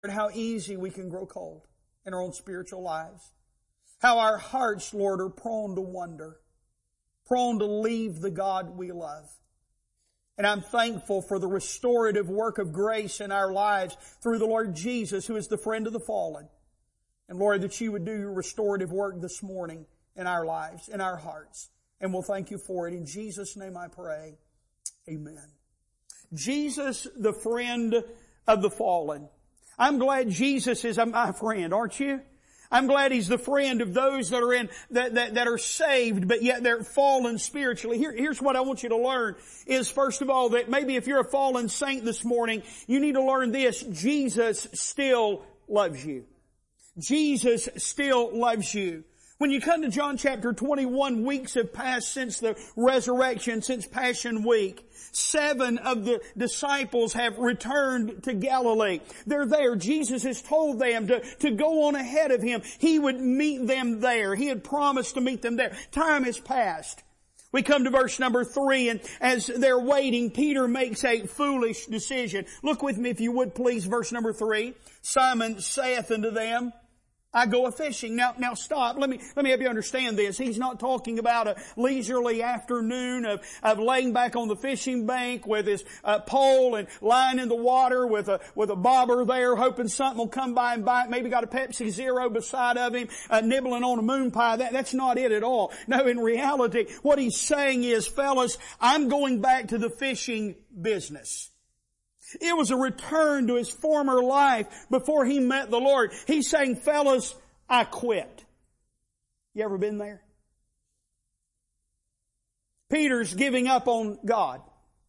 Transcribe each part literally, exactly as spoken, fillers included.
how easy we can grow cold in our own spiritual lives. How our hearts, Lord, are prone to wonder, prone to leave the God we love. And I'm thankful for the restorative work of grace in our lives through the Lord Jesus, who is the friend of the fallen. And Lord, that you would do your restorative work this morning in our lives, in our hearts. And we'll thank you for it. In Jesus' name I pray. Amen. Jesus, the friend of the fallen. I'm glad Jesus is my friend, aren't you? I'm glad He's the friend of those that are in, that, that, that are saved, but yet they're fallen spiritually. Here, here's what I want you to learn is, first of all, that maybe if you're a fallen saint this morning, you need to learn this: Jesus still loves you. Jesus still loves you. When you come to John chapter twenty-one, weeks have passed since the resurrection, since Passion Week. Seven of the disciples have returned to Galilee. They're there. Jesus has told them to, to go on ahead of Him. He would meet them there. He had promised to meet them there. Time has passed. We come to verse number three, and as they're waiting, Peter makes a foolish decision. Look with me, if you would please, verse number three. Simon saith unto them, I go a-fishing. Now, now stop. Let me, let me help you understand this. He's not talking about a leisurely afternoon of, of laying back on the fishing bank with his uh, pole and lying in the water with a, with a bobber there, hoping something will come by and bite. Maybe got a Pepsi Zero beside of him, uh, nibbling on a moon pie. That, that's not it at all. No, in reality, what he's saying is, fellas, I'm going back to the fishing business. It was a return to his former life before he met the Lord. He's saying, fellas, I quit. You ever been there? Peter's giving up on God.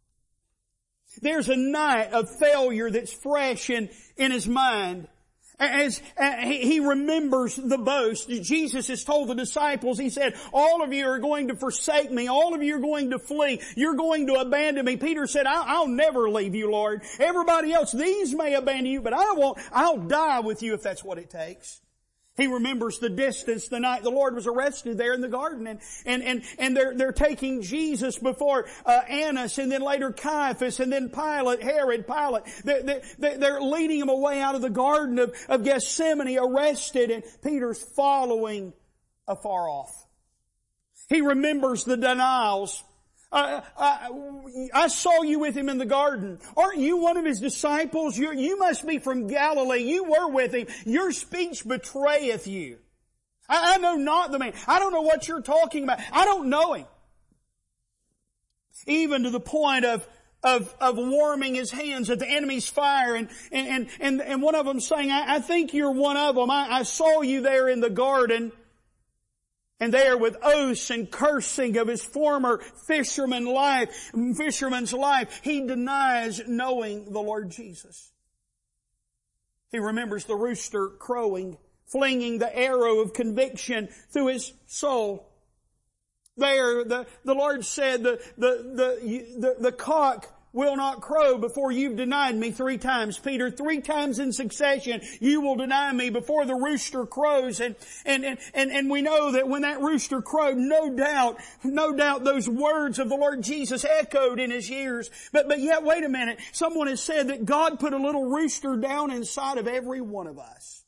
There's a night of failure that's fresh in, in his mind. As uh, he, he remembers the boast, Jesus has told the disciples, He said, all of you are going to forsake me. All of you are going to flee. You're going to abandon me. Peter said, I'll, I'll never leave you, Lord. Everybody else, these may abandon you, but I won't. I'll die with you if that's what it takes. He remembers the distance the night the Lord was arrested there in the garden, and and and, and they're they're taking Jesus before uh, Annas, and then later Caiaphas, and then Pilate, Herod, Pilate. They're, they're, they're leading him away out of the garden of, of Gethsemane, arrested, and Peter's following afar off. He remembers the denials. Uh, uh, I saw you with Him in the garden. Aren't you one of His disciples? You're, you must be from Galilee. You were with Him. Your speech betrayeth you. I, I know not the man. I don't know what you're talking about. I don't know Him. Even to the point of Of, of warming his hands at the enemy's fire, and, and, and, and one of them saying, I, I think you're one of them. I, I saw you there in the garden. And there with oaths and cursing of his former fisherman life, fisherman's life, he denies knowing the Lord Jesus. He remembers the rooster crowing, flinging the arrow of conviction through his soul. There, the, the Lord said, the, the, the, the, the cock will not crow before you've denied me three times. Peter, three times in succession, you will deny me before the rooster crows. And, and, and, and, and we know that when that rooster crowed, no doubt, no doubt those words of the Lord Jesus echoed in his ears. But, but yet, wait a minute. Someone has said that God put a little rooster down inside of every one of us.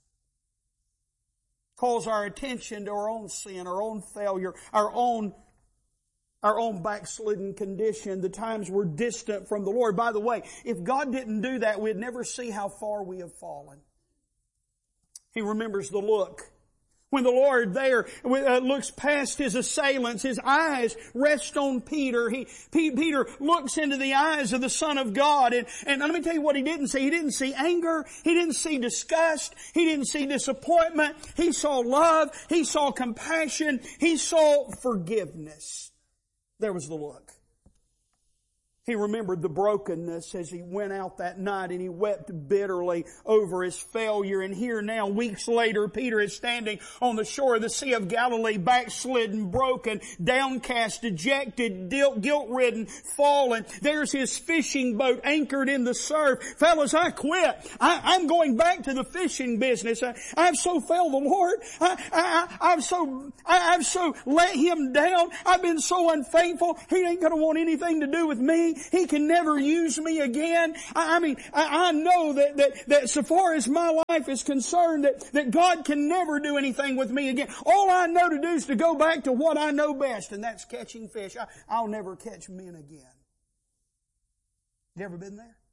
Calls our attention to our own sin, our own failure, our own Our own backslidden condition, the times we're distant from the Lord. By the way, if God didn't do that, we'd never see how far we have fallen. He remembers the look. When the Lord there looks past his assailants, his eyes rest on Peter. He, Peter looks into the eyes of the Son of God. And, and let me tell you what he didn't see. He didn't see anger. He didn't see disgust. He didn't see disappointment. He saw love. He saw compassion. He saw forgiveness. There was the look. He remembered the brokenness as he went out that night, and he wept bitterly over his failure. And here now, weeks later, Peter is standing on the shore of the Sea of Galilee, backslidden, broken, downcast, dejected, guilt-ridden, fallen. There's his fishing boat anchored in the surf. Fellas, I quit. I, I'm going back to the fishing business. I, I've so failed the Lord. I, I, I've so, I, I've so let Him down. I've been so unfaithful. He ain't going to want anything to do with me. me. He can never use me again. I, I mean, I, I know that, that, that so far as my life is concerned, that, that God can never do anything with me again. All I know to do is to go back to what I know best, and that's catching fish. I, I'll never catch men again. You ever been there?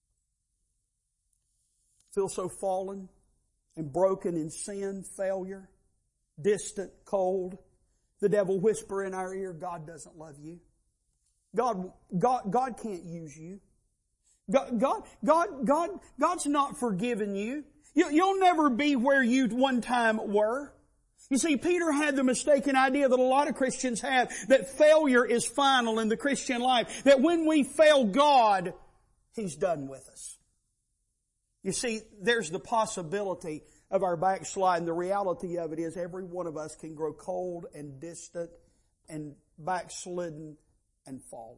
Feel so fallen and broken in sin, failure, distant, cold. The devil whisper in our ear, God doesn't love you. God, God, God can't use you. God, God, God, God, God's not forgiven you. you. You'll never be where you one time were. You see, Peter had the mistaken idea that a lot of Christians have, that failure is final in the Christian life. That when we fail God, He's done with us. You see, there's the possibility of our backsliding. The reality of it is every one of us can grow cold and distant and backslidden and fallen.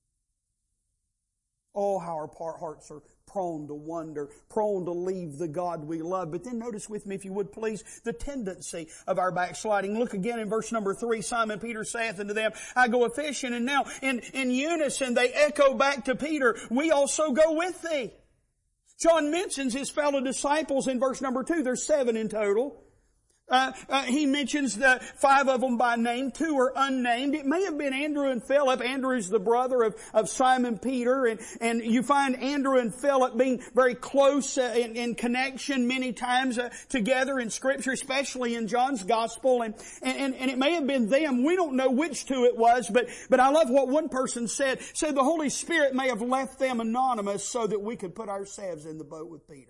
Oh, how our hearts are prone to wonder, prone to leave the God we love. But then notice with me, if you would please, the tendency of our backsliding. Look again in verse number three. Simon Peter saith unto them, I go a-fishing. And now in, in unison they echo back to Peter, we also go with thee. John mentions his fellow disciples in verse number two. There's seven in total. Uh, uh, he mentions the five of them by name. Two are unnamed. It may have been Andrew and Philip. Andrew is the brother of, of Simon Peter. And, and you find Andrew and Philip being very close uh, in, in connection many times uh, together in Scripture, especially in John's Gospel. And, and, and it may have been them. We don't know which two it was, but, but I love what one person said. Said the Holy Spirit may have left them anonymous so that we could put ourselves in the boat with Peter.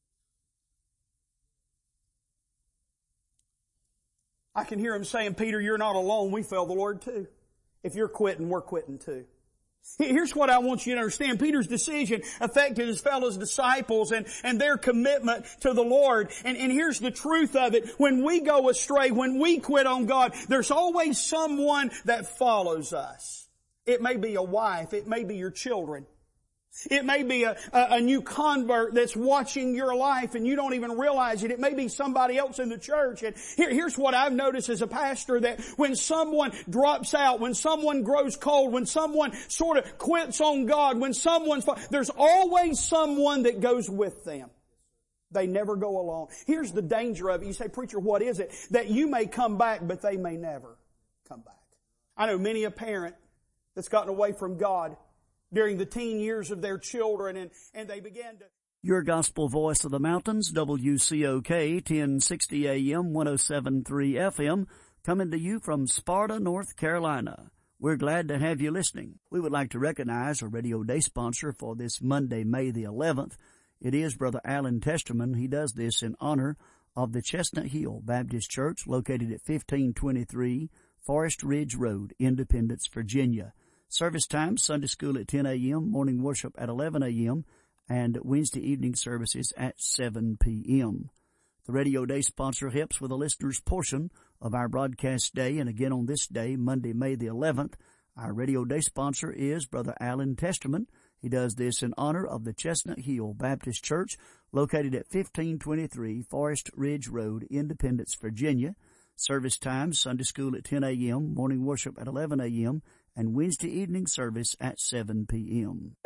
I can hear him saying, Peter, you're not alone. We fail the Lord too. If you're quitting, we're quitting too. Here's what I want you to understand. Peter's decision affected his fellow disciples and, and their commitment to the Lord. And, and here's the truth of it. When we go astray, when we quit on God, there's always someone that follows us. It may be a wife. It may be your children. It may be a, a, a new convert that's watching your life and you don't even realize it. It may be somebody else in the church. And here, here's what I've noticed as a pastor, that when someone drops out, when someone grows cold, when someone sort of quits on God, when someone's, there's always someone that goes with them. They never go alone. Here's the danger of it. You say, preacher, what is it? That you may come back, but they may never come back. I know many a parent that's gotten away from God during the teen years of their children, and, and they began to... Your Gospel Voice of the Mountains, W C O K, ten sixty A M, one oh seven point three F M, coming to you from Sparta, North Carolina. We're glad to have you listening. We would like to recognize a Radio Day sponsor for this Monday, May the eleventh. It is Brother Alan Testerman. He does this in honor of the Chestnut Hill Baptist Church, located at fifteen twenty-three Forest Ridge Road, Independence, Virginia. Service time, Sunday school at ten A M, morning worship at eleven A M, and Wednesday evening services at seven P M The Radio Day sponsor helps with the listener's portion of our broadcast day, and again on this day, Monday, May the eleventh, our Radio Day sponsor is Brother Alan Testerman. He does this in honor of the Chestnut Hill Baptist Church, located at fifteen twenty-three Forest Ridge Road, Independence, Virginia. Service time, Sunday school at ten A M, morning worship at eleven A M, and Wednesday evening service at seven P M